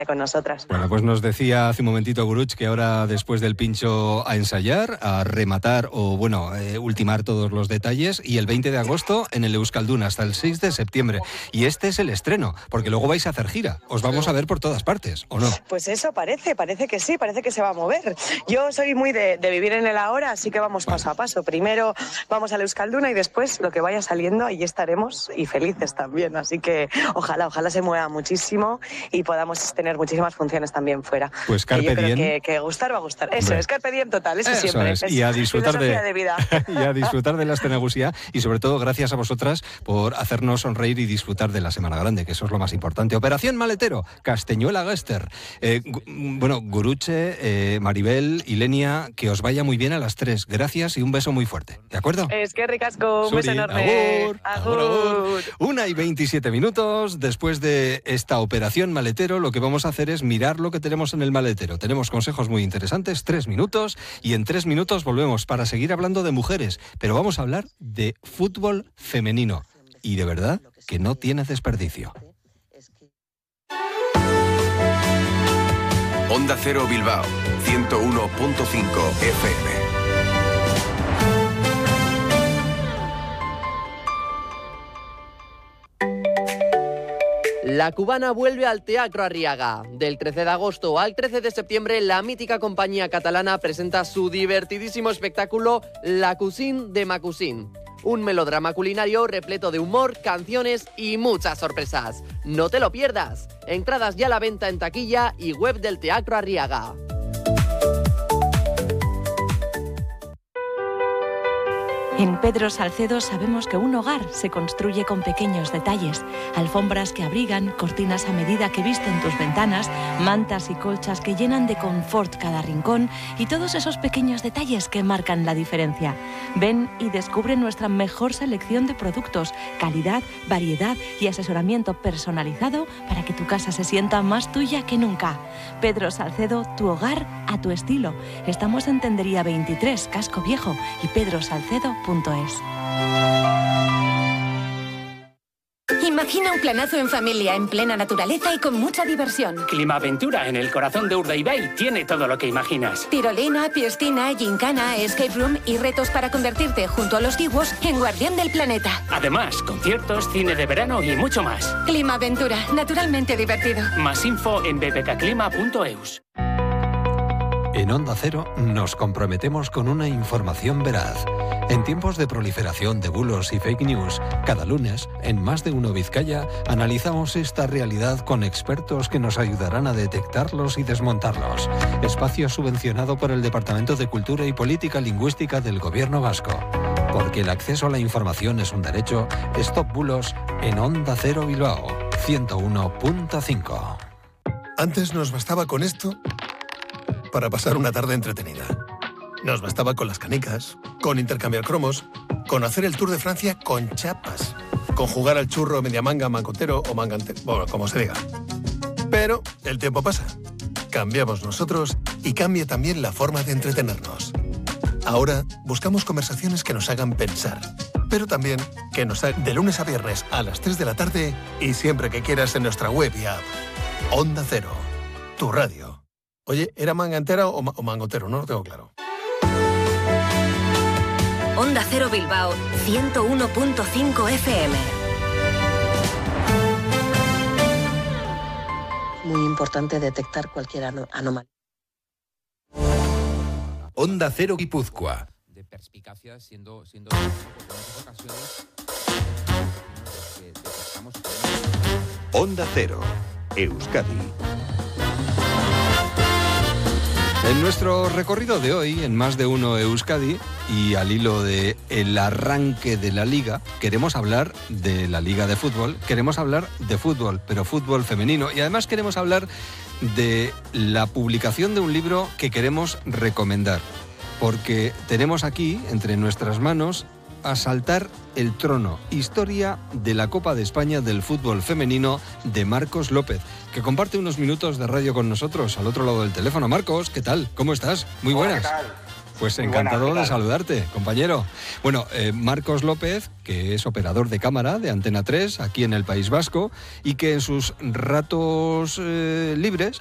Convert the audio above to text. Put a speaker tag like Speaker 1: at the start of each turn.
Speaker 1: con nosotras.
Speaker 2: Bueno, pues nos decía hace un momentito Guruch que ahora después del pincho a ensayar, a rematar o ultimar todos los detalles, y el 20 de agosto en el Euskalduna hasta el 6 de septiembre. Y este es el estreno, porque luego vais a hacer gira. Os vamos a ver por todas partes, ¿o no?
Speaker 1: Pues eso parece que sí, parece que se va a mover. Yo soy muy de vivir en el ahora, así que vamos paso a paso. Primero vamos al Euskalduna y después lo que vaya saliendo, ahí estaremos y felices también. Así que ojalá se mueva muchísimo y podamos tener muchísimas funciones también fuera.
Speaker 2: Pues carpe diem.
Speaker 1: Yo creo que gustar va a gustar. Eso es, carpe diem total, eso siempre.
Speaker 2: Es. Y a disfrutar
Speaker 1: de vida.
Speaker 2: Y a disfrutar de la Escenagusía, y sobre todo gracias a vosotras por hacernos sonreír y disfrutar de la Semana Grande, que eso es lo más importante. Operación Maletero, Castañuela Gester. Guruche, Maribel y Lenia, que os vaya muy bien a las 3. Gracias y un beso muy fuerte. ¿De acuerdo?
Speaker 1: Es que ricasco, un beso enorme.
Speaker 2: Agur. 1:27. Después de esta Operación Maletero, lo que vamos a hacer es mirar lo que tenemos en el maletero. Tenemos consejos muy interesantes, 3 minutos, y en 3 minutos volvemos para seguir hablando de mujeres, pero vamos a hablar de fútbol femenino, y de verdad que no tiene desperdicio.
Speaker 3: Onda Cero Bilbao, 101.5 FM.
Speaker 4: La cubana vuelve al Teatro Arriaga. Del 13 de agosto al 13 de septiembre, la mítica compañía catalana presenta su divertidísimo espectáculo La Cuisine de ma Cuisine. Un melodrama culinario repleto de humor, canciones y muchas sorpresas. No te lo pierdas. Entradas ya a la venta en taquilla y web del Teatro Arriaga.
Speaker 5: En Pedro Salcedo sabemos que un hogar se construye con pequeños detalles. Alfombras que abrigan, cortinas a medida que visten tus ventanas, mantas y colchas que llenan de confort cada rincón y todos esos pequeños detalles que marcan la diferencia. Ven y descubre nuestra mejor selección de productos, calidad, variedad y asesoramiento personalizado para que tu casa se sienta más tuya que nunca. Pedro Salcedo, tu hogar a tu estilo. Estamos en Tendería 23, Casco Viejo, y pedrosalcedo.es.
Speaker 6: Imagina un planazo en familia, en plena naturaleza y con mucha diversión.
Speaker 7: Climaventura en el corazón de Urdaibai tiene todo lo que imaginas.
Speaker 6: Tirolina, piscina, gincana, escape room y retos para convertirte, junto a los kiwis, en guardián del planeta.
Speaker 7: Además, conciertos, cine de verano y mucho más.
Speaker 6: Climaventura, naturalmente divertido.
Speaker 7: Más info en bbkclima.eus.
Speaker 2: En Onda Cero nos comprometemos con una información veraz. En tiempos de proliferación de bulos y fake news, cada lunes, en Más de Uno Vizcaya, analizamos esta realidad con expertos que nos ayudarán a detectarlos y desmontarlos. Espacio subvencionado por el Departamento de Cultura y Política Lingüística del Gobierno Vasco. Porque el acceso a la información es un derecho, Stop Bulos en Onda Cero Bilbao, 101.5.
Speaker 8: Antes nos bastaba con esto para pasar una tarde entretenida. Nos bastaba con las canicas, con intercambiar cromos, con hacer el Tour de Francia con chapas, con jugar al churro media manga, mangotero o mangante, bueno, como se diga. Pero el tiempo pasa. Cambiamos nosotros y cambia también la forma de entretenernos. Ahora buscamos conversaciones que nos hagan pensar, pero también que nos hagan de lunes a viernes a las 3 de la tarde y siempre que quieras en nuestra web y app. Onda Cero, tu radio. Oye, ¿era mangantera o mangotero? No lo tengo claro.
Speaker 6: Onda Cero Bilbao, 101.5 FM.
Speaker 9: Muy importante detectar cualquier anomalía.
Speaker 3: Onda Cero Guipúzcoa.
Speaker 10: De perspicacia, siendo en muchas ocasiones detectamos.
Speaker 3: Onda Cero, Euskadi.
Speaker 2: En nuestro recorrido de hoy, en Más de Uno Euskadi, y al hilo de el arranque de la Liga, queremos hablar de la Liga de Fútbol, queremos hablar de fútbol, pero fútbol femenino, y además queremos hablar de la publicación de un libro que queremos recomendar, porque tenemos aquí, entre nuestras manos, Asaltar el trono, historia de la Copa de España del fútbol femenino, de Marcos López, que comparte unos minutos de radio con nosotros al otro lado del teléfono. Marcos, ¿qué tal? ¿Cómo estás? Muy buenas.
Speaker 11: Hola, ¿qué tal?
Speaker 2: Pues
Speaker 11: Muy
Speaker 2: encantado
Speaker 11: buenas, ¿qué
Speaker 2: de
Speaker 11: tal?
Speaker 2: saludarte, compañero. Bueno, Marcos López, que es operador de cámara de Antena 3 aquí en el País Vasco y que en sus ratos libres